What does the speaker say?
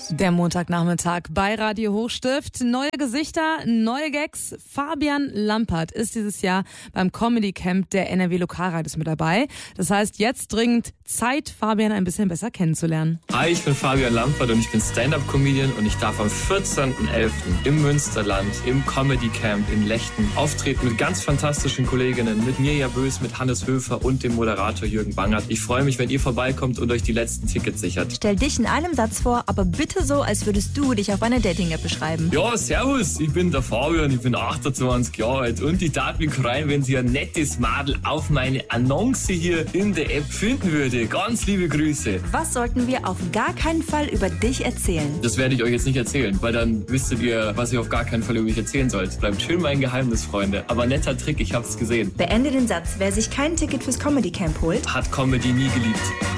Der Montagnachmittag bei Radio Hochstift. Neue Gesichter, neue Gags. Fabian Lampert ist dieses Jahr beim Comedy Camp der NRW Lokalradios mit dabei. Das heißt, jetzt dringend Zeit, Fabian ein bisschen besser kennenzulernen. Hi, ich bin Fabian Lampert und ich bin Stand-Up-Comedian und ich darf am 14.11. im Münsterland im Comedy Camp in Lechten auftreten mit ganz fantastischen Kolleginnen, mit Mirja Bös, mit Hannes Höfer und dem Moderator Jürgen Bangert. Ich freue mich, wenn ihr vorbeikommt und euch die letzten Tickets sichert. Stell dich in einem Satz vor, aber bitte so, als würdest du dich auf einer Dating-App beschreiben. Ja, servus, ich bin der Fabian, ich bin 28 Jahre alt und ich darf mich freuen, wenn Sie ein nettes Madel auf meine Annonce hier in der App finden würde. Ganz liebe Grüße. Was sollten wir auf gar keinen Fall über dich erzählen? Das werde ich euch jetzt nicht erzählen, weil dann wüsstet ihr, was ihr auf gar keinen Fall über mich erzählen sollt. Bleibt schön mein Geheimnis, Freunde. Aber netter Trick, ich hab's gesehen. Beende den Satz. Wer sich kein Ticket fürs Comedy Camp holt, Hat Comedy nie geliebt.